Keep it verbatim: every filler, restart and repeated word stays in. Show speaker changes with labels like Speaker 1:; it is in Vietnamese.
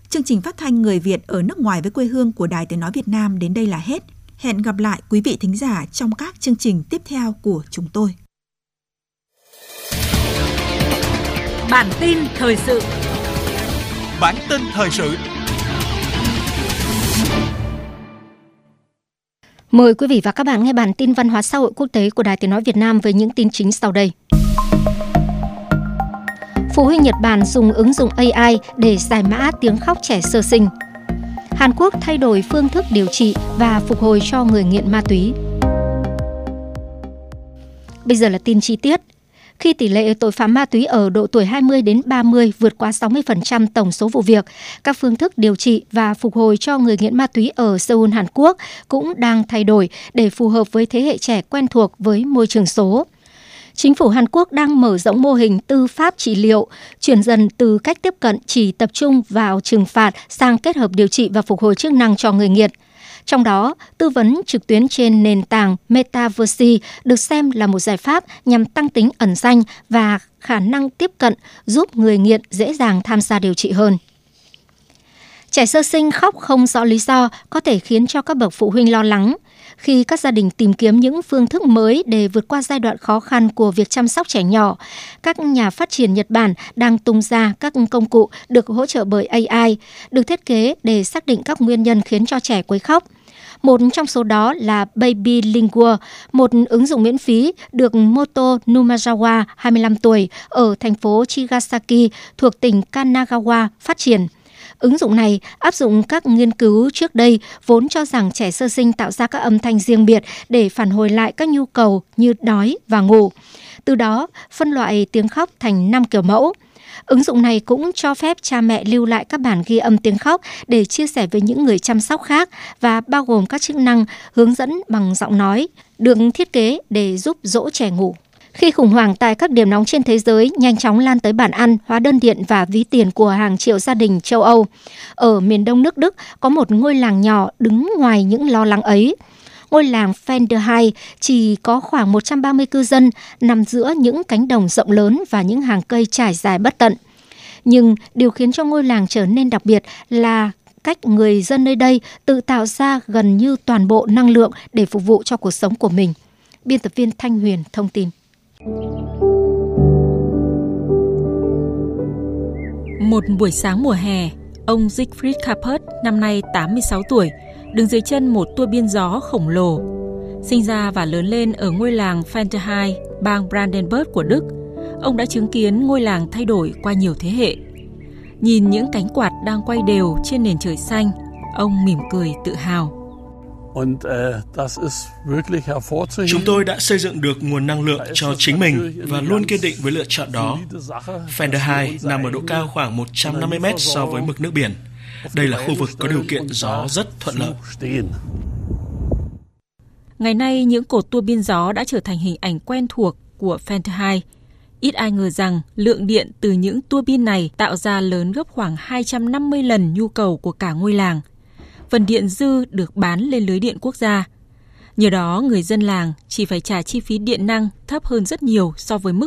Speaker 1: Chương trình phát thanh Người Việt ở nước ngoài với quê hương của Đài Tiếng nói Việt Nam đến đây là hết. Hẹn gặp lại quý vị thính giả trong các chương trình tiếp theo của chúng tôi.
Speaker 2: Bản tin thời sự.
Speaker 3: Bản tin thời sự.
Speaker 4: Mời quý vị và các bạn nghe bản tin văn hóa xã hội quốc tế của Đài Tiếng nói Việt Nam với những tin chính sau đây. Phụ huynh Nhật Bản dùng ứng dụng a i để giải mã tiếng khóc trẻ sơ sinh. Hàn Quốc thay đổi phương thức điều trị và phục hồi cho người nghiện ma túy. Bây giờ là tin chi tiết. Khi tỷ lệ tội phạm ma túy ở độ tuổi hai mươi đến ba mươi vượt quá sáu mươi phần trăm tổng số vụ việc, các phương thức điều trị và phục hồi cho người nghiện ma túy ở Seoul, Hàn Quốc cũng đang thay đổi để phù hợp với thế hệ trẻ quen thuộc với môi trường số. Chính phủ Hàn Quốc đang mở rộng mô hình tư pháp trị liệu, chuyển dần từ cách tiếp cận chỉ tập trung vào trừng phạt sang kết hợp điều trị và phục hồi chức năng cho người nghiện. Trong đó, tư vấn trực tuyến trên nền tảng Metaverse được xem là một giải pháp nhằm tăng tính ẩn danh và khả năng tiếp cận giúp người nghiện dễ dàng tham gia điều trị hơn. Trẻ sơ sinh khóc không rõ lý do có thể khiến cho các bậc phụ huynh lo lắng. Khi các gia đình tìm kiếm những phương thức mới để vượt qua giai đoạn khó khăn của việc chăm sóc trẻ nhỏ, các nhà phát triển Nhật Bản đang tung ra các công cụ được hỗ trợ bởi a i, được thiết kế để xác định các nguyên nhân khiến cho trẻ quấy khóc. Một trong số đó là Baby Lingua, một ứng dụng miễn phí được Moto Numazawa, hai mươi lăm tuổi, ở thành phố Chigasaki thuộc tỉnh Kanagawa phát triển. Ứng dụng này áp dụng các nghiên cứu trước đây vốn cho rằng trẻ sơ sinh tạo ra các âm thanh riêng biệt để phản hồi lại các nhu cầu như đói và ngủ. Từ đó, phân loại tiếng khóc thành năm kiểu mẫu. Ứng dụng này cũng cho phép cha mẹ lưu lại các bản ghi âm tiếng khóc để chia sẻ với những người chăm sóc khác và bao gồm các chức năng hướng dẫn bằng giọng nói, được thiết kế để giúp dỗ trẻ ngủ. Khi khủng hoảng tại các điểm nóng trên thế giới nhanh chóng lan tới bàn ăn, hóa đơn điện và ví tiền của hàng triệu gia đình châu Âu, ở miền đông nước Đức có một ngôi làng nhỏ đứng ngoài những lo lắng ấy. Ngôi làng Fenderheim chỉ có khoảng một trăm ba mươi cư dân, nằm giữa những cánh đồng rộng lớn và những hàng cây trải dài bất tận. Nhưng điều khiến cho ngôi làng trở nên đặc biệt là cách người dân nơi đây tự tạo ra gần như toàn bộ năng lượng để phục vụ cho cuộc sống của mình. Biên tập viên Thanh Huyền thông tin.
Speaker 5: Một buổi sáng mùa hè, ông Siegfried Kappert, năm nay tám mươi sáu tuổi, đứng dưới chân một tua bin gió khổng lồ. Sinh ra và lớn lên ở ngôi làng Fenderheim, bang Brandenburg của Đức, ông đã chứng kiến ngôi làng thay đổi qua nhiều thế hệ. Nhìn những cánh quạt đang quay đều trên nền trời xanh, ông mỉm cười tự hào.
Speaker 6: Chúng tôi đã xây dựng được nguồn năng lượng cho chính mình và luôn kiên định với lựa chọn đó. Fenderheim nằm ở độ cao khoảng một trăm năm mươi mét so với mực nước biển. Đây là khu vực có điều kiện gió rất thuận lợi.
Speaker 5: Ngày nay, những cột tua bin gió đã trở thành hình ảnh quen thuộc của Fenderheim. Ít ai ngờ rằng lượng điện từ những tua bin này tạo ra lớn gấp khoảng hai trăm năm mươi lần nhu cầu của cả ngôi làng. Phần điện dư được bán lên lưới điện quốc gia. Nhờ đó, người dân làng chỉ phải trả chi phí điện năng thấp hơn rất nhiều so với mức